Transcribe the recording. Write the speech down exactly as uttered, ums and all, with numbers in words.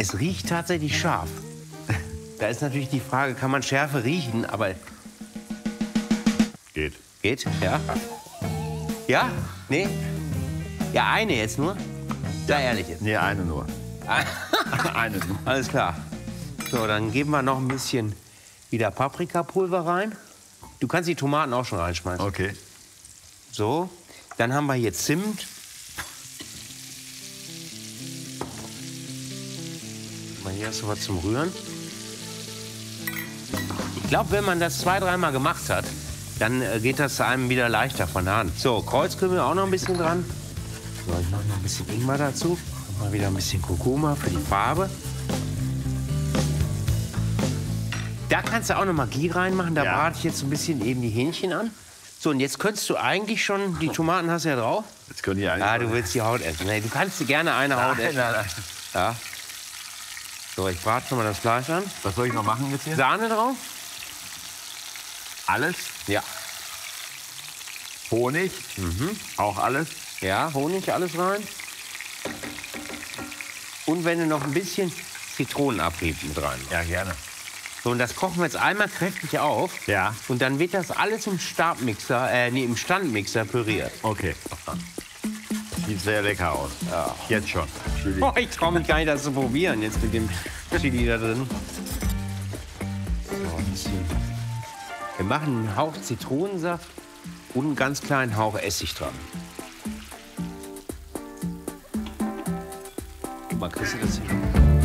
Es riecht tatsächlich scharf. Da ist natürlich die Frage, kann man Schärfe riechen, aber... Geht. Geht, ja. Ja? Nee? Ja, eine jetzt nur? Sei ehrlich jetzt. Nee, eine nur. Eine nur. Alles klar. So, dann geben wir noch ein bisschen wieder Paprikapulver rein. Du kannst die Tomaten auch schon reinschmeißen. Okay. So, dann haben wir hier Zimt. Mal hier hast du was zum Rühren. Ich glaube, wenn man das zwei, dreimal gemacht hat, dann äh, geht das einem wieder leichter von der Hand. So, Kreuzkümmel auch noch ein bisschen dran. So, ich mache noch ein bisschen Ingwer dazu. Mal wieder ein bisschen Kurkuma für die Farbe. Da kannst du auch noch mal Ghee reinmachen. Da Ja. brate ich jetzt ein bisschen eben die Hähnchen an. So, und jetzt könntest du eigentlich schon, die Tomaten hast du ja drauf. Jetzt können die eigentlich. Ah, du willst die Haut essen. Nee, du kannst gerne eine Haut Nein, essen. nein, nein. Ja. So, ich brate schon mal das Fleisch an. Was soll ich noch machen jetzt hier? Sahne drauf? Alles. Ja. Honig. Auch alles. Ja, Honig, alles rein. Und wenn du noch ein bisschen Zitronenabrieb mit rein machst. Ja, gerne. So, und das kochen wir jetzt einmal kräftig auf. Ja. Und dann wird das alles im Stabmixer, äh, nee, im Standmixer püriert. Okay. Sieht sehr lecker aus. Ja. Jetzt schon. Chili. Oh, ich traue mich gar nicht, das zu probieren, jetzt mit dem Chili da drin. So, ein bisschen. Wir machen einen Hauch Zitronensaft und einen ganz kleinen Hauch Essig dran. Guck mal, kriegst du das hin?